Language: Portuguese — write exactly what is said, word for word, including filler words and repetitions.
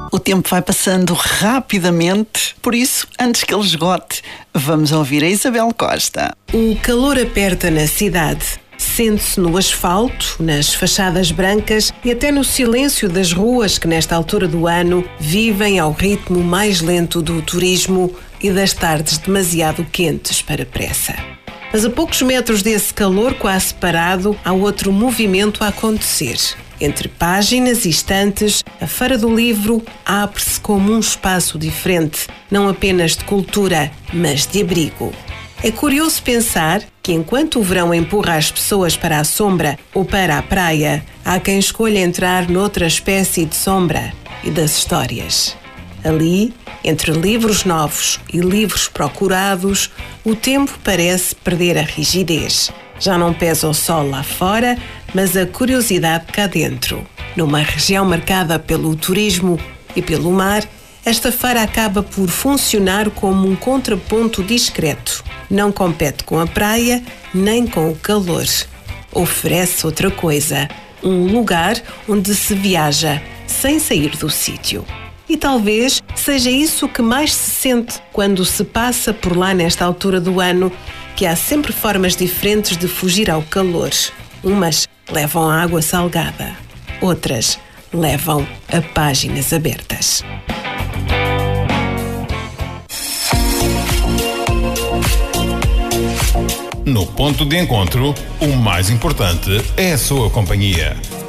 O tempo vai passando rapidamente, por isso, antes que ele esgote, vamos ouvir a Isabel Costa. O calor aperta na cidade. Sente-se no asfalto, nas fachadas brancas e até no silêncio das ruas que, nesta altura do ano, vivem ao ritmo mais lento do turismo e das tardes demasiado quentes para pressa. Mas a poucos metros desse calor quase parado, há outro movimento a acontecer. Entre páginas e estantes, a Feira do Livro abre-se como um espaço diferente, não apenas de cultura, mas de abrigo. É curioso pensar que, enquanto o verão empurra as pessoas para a sombra ou para a praia, há quem escolha entrar noutra espécie de sombra e das histórias. Ali, entre livros novos e livros procurados, o tempo parece perder a rigidez. Já não pesa o sol lá fora, mas a curiosidade cá dentro. Numa região marcada pelo turismo e pelo mar, esta feira acaba por funcionar como um contraponto discreto. Não compete com a praia, nem com o calor. Oferece outra coisa, um lugar onde se viaja sem sair do sítio. E talvez seja isso que mais se sente quando se passa por lá nesta altura do ano, que há sempre formas diferentes de fugir ao calor. Umas levam a água salgada, outras levam a páginas abertas. No ponto de encontro, o mais importante é a sua companhia.